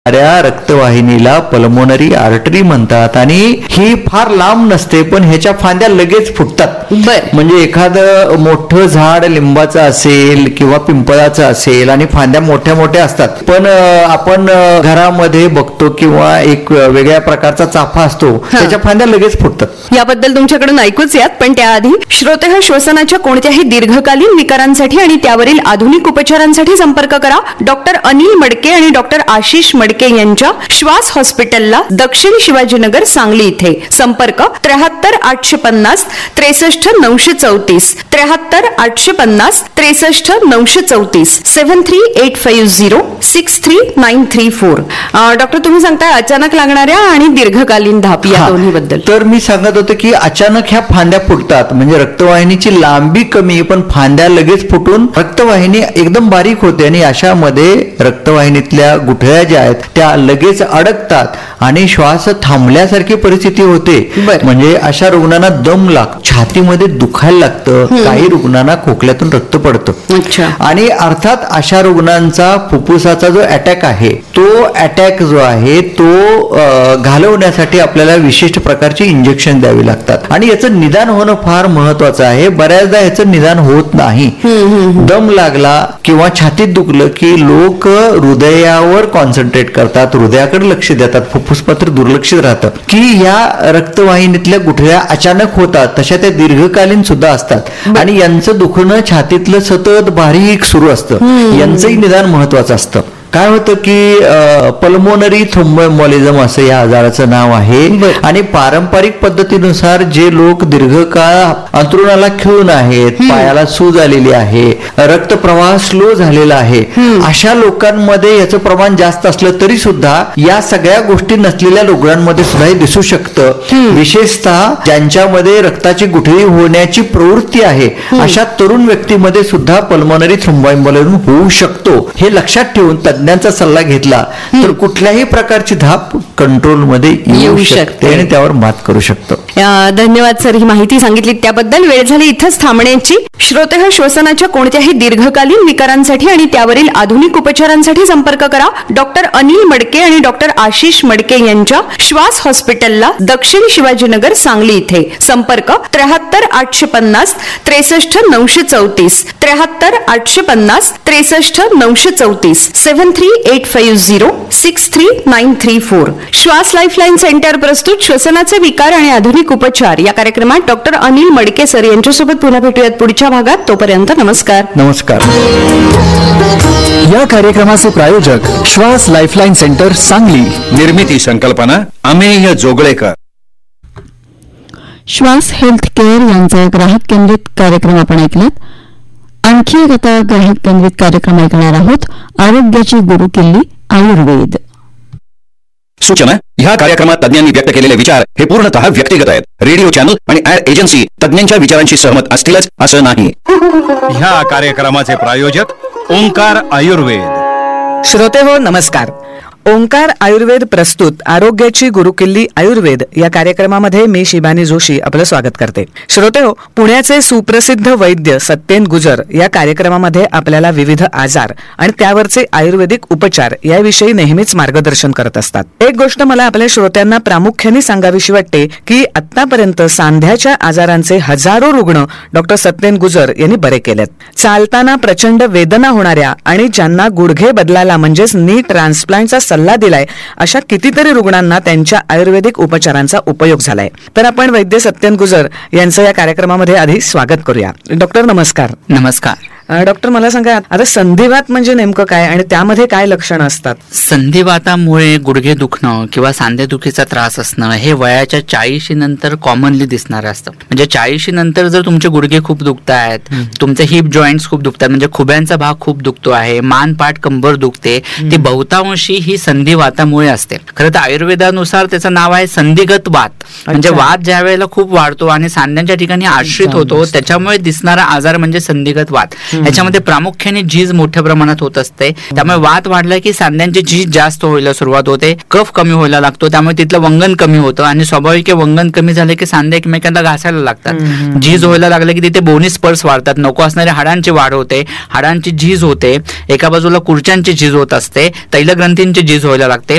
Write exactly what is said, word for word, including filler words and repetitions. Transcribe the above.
रक्तवाहिनीला pulmonary artery म्हणतात आणि ही फार लांब नसते, पण ह्याच्या फांद्या लगेच फुटतात. म्हणजे एखादं मोठं झाड लिंबाचं असेल किंवा पिंपळाचं असेल आणि फांद्या मोठ्या मोठ्या असतात, पण आपण घरामध्ये बघतो किंवा एक वेगळ्या प्रकारचा चाफा असतो त्याच्या फांद्या लगेच फुटतात. याबद्दल तुमच्याकडून ऐकूच यात, पण त्याआधी श्रोते श्वसनाच्या कोणत्याही दीर्घकालीन विकारांसाठी आणि त्यावरील आधुनिक उपचारांसाठी संपर्क करा डॉक्टर अनिल मडके आणि डॉक्टर आशिष मडके यांच्या श्वास हॉस्पिटलला, दक्षिण शिवाजीनगर, सांगली इथे. संपर्क त्र्याहत्तर आठशे पन्नास त्रेसष्ट नऊशे चौतीस त्र्याहत्तर आठशे पन्नास त्रेसष्ट नऊशे चौतीस seven three eight five zero six three nine three four. Doctor, तुम्ही सांगताय अचानक लागणाऱ्या आणि दीर्घकालीन धाप या दोन्ही बद्दल. तर मी सांगत होतो की अचानक ह्या फांद्या फुटतात, म्हणजे रक्तवाहिनीची लांबी कमी पण फांद्या लगेच फुटून रक्तवाहिनी एकदम बारीक होते आणि अशामध्ये रक्तवाहिनीतल्या गुठळ्या ज्या आहेत त्या लगेच अडकतात आणि श्वास थांबल्यासारखी परिस्थिती होते. म्हणजे अशा रुग्णांना दम लाग, छातीमध्ये दुखायला लागतं, काही रुग्णांना खोकल्यातून रक्त पडतं. आणि अर्थात अशा रुग्णांचा फुफ्फुसाचा जो अटॅक आहे तो अटॅक जो आहे तो घालवण्यासाठी आपल्याला विशिष्ट प्रकारची इंजेक्शन द्यावी लागतात आणि याचं निदान होणं फार महत्वाचं आहे. बऱ्याचदा याचं निदान होत नाही. दम लागला किंवा छातीत दुखलं की लोक हृदयावर कॉन्सन्ट्रेट करतात, हृदयाकडे लक्ष देतात, फुफ्फुस मात्र दुर्लक्षित राहतं. की या रक्तवाहिनीतल्या गुठळ्या अचानक होतात, तशा त्या दीर्घकालीन सुद्धा असतात आणि यांचं दुखणं छातीतलं सतत बारीक सुरू असतं. यांचंही निदान महत्वाचं असतं. काय होतं की पल्मोनरी थ्रोम्बोएम्बोलिझम असं या आजाराचं नाव आहे आणि पारंपरिक पद्धतीनुसार जे लोक दीर्घकाळ अंथरुणाला खिळून आहेत, पायाला सूज आलेली आहे, रक्तप्रवाह स्लो झालेला आहे, अशा लोकांमध्ये याचं प्रमाण जास्त असलं तरी सुद्धा या सगळ्या गोष्टी नसलेल्या रुग्णांमध्ये सुद्धा हे दिसू शकतं. विशेषतः ज्यांच्यामध्ये रक्ताची गुठळी होण्याची प्रवृत्ती आहे अशा तरुण व्यक्तीमध्ये सुद्धा पल्मोनरी थ्रोम्बोएम्बोलिझम होऊ शकतो. हे लक्षात ठेवून तज्ञांचा सल्ला घेतला तर कुठल्याही प्रकारची धाप कंट्रोलमध्ये येऊ शकते आणि त्यावर मात करू शकतो. धन्यवाद सर, ही माहिती सांगितली त्याबद्दल. वेळ झाली इथंच थांबण्याची. श्रोते श्वसनाच्या कोणत्याही दीर्घकालीन विकारांसाठी आणि त्यावरील आधुनिक उपचारांसाठी संपर्क करा डॉक्टर अनिल मडके आणि डॉक्टर आशिष मडके यांच्या श्वास हॉस्पिटलला, दक्षिण शिवाजीनगर, सांगली इथे. संपर्क त्र्याहत्तर आठशे पन्नास त्रेसष्ट नऊशे चौतीस त्र्याहत्तर आठशे पन्नास त्रेसष्ट नऊशे चौतीस seven three eight five zero six three nine three four. श्वास लाईफलाईन सेंटर प्रस्तुत श्वसनाचे विकार आणि आधुनिक उपचार या कार्यक्रमात डॉक्टर अनिल मडके सर यांच्यासोबत पुन्हा भेटूयात पुढच्या भागात. तोपर्यंत नमस्कार. नमस्कार. या कार्यक्रमाचे प्रायोजक श्वास लाईफलाईन सेंटर, सांगली. निर्मिती संकल्पना अमेय जोगळेकर. श्वास हेल्थ केअर यांचा ग्राहक केंद्रित कार्यक्रम आपण ऐकलात. आणखी एक आता ग्राहक केंद्रित कार्यक्रम ऐकणार आहोत, आरोग्याची गुरुकिल्ली आयुर्वेद. सूचना: ह्या कार्यक्रमात तज्ञांनी व्यक्त केलेले विचार हे पूर्णतः व्यक्तिगत आहेत. रेडिओ चॅनल आणि ऍड एजन्सी तज्ञांच्या विचारांशी सहमत असतीलच असं नाही. ह्या कार्यक्रमाचे प्रायोजक ओंकार आयुर्वेद. श्रोते हो, नमस्कार. ओंकार आयुर्वेद प्रस्तुत आरोग्याची गुरुकिल्ली आयुर्वेद या कार्यक्रमामध्ये मी शिबानी जोशी आपलं स्वागत करते. श्रोते हो, पुण्याचे सुप्रसिद्ध वैद्य सत्येन गुजर या कार्यक्रमामध्ये आपल्याला विविध आजार आणि त्यावरचे आयुर्वेदिक उपचार याविषयी नेहमीच मार्गदर्शन करत असतात. एक गोष्ट मला आपल्या श्रोत्यांना प्रामुख्याने सांगावीशी वाटते की आतापर्यंत सांध्याच्या आजारांचे हजारो रुग्ण डॉक्टर सत्येन गुजर यांनी बरे केलेत. चालताना प्रचंड वेदना होणाऱ्या आणि ज्यांना गुडघे बदलायला म्हणजेच नी ट्रान्सप्लांटचा सल्ला दिलाय अशा कितीतरी रुग्णांना त्यांच्या आयुर्वेदिक उपचारांचा उपयोग झालाय. तर आपण वैद्य सत्येन गुजर यांचं या कार्यक्रमामध्ये आधी स्वागत करूया. डॉक्टर नमस्कार. नमस्कार. डॉक्टर, मला सांगा, आता संधिवात म्हणजे नेमकं काय आणि त्यामध्ये काय लक्षणं असतात? संधिवातामुळे गुडघे दुखणं किंवा सांधेदुखीचा त्रास असणं हे वयाच्या चाळीशी नंतर कॉमनली दिसणारं असतं. म्हणजे चाळीशी नंतर जर तुमचे गुडघे खूप दुखतायत, तुमचे हिप जॉईंट्स खूप दुखतात, म्हणजे खुब्यांचा भाग खूप दुखतो आहे, मान पाठ कंबर दुखते, ती बहुतांशी ही संधिवातामुळे असते. खरं तर आयुर्वेदानुसार त्याचं नाव आहे संधिगत वात. म्हणजे वात ज्या वेळेला खूप वाढतो आणि सांध्यांच्या ठिकाणी आश्रित होतो त्याच्यामुळे दिसणारा आजार म्हणजे संधिगत वात. याच्यामध्ये प्रामुख्याने झीज मोठ्या प्रमाणात होत असते. त्यामुळे वात वाढला की सांध्यांची झीज जास्त व्हायला सुरुवात होते, कफ कमी व्हायला लागतो, त्यामुळे तिथलं वंगण कमी होतं आणि स्वाभाविक वंगण कमी झाले की सांधे एकमेकांना घासायला लागतात. झीज व्हायला लागले की तिथे बोनी स्पर्श वाढतात, नको असणाऱ्या हाडांची वाढ होते, हाडांची झीज होते, एका बाजूला कुर्च्यांची झीज होत असते, तैलग्रंथींची झीज व्हायला लागते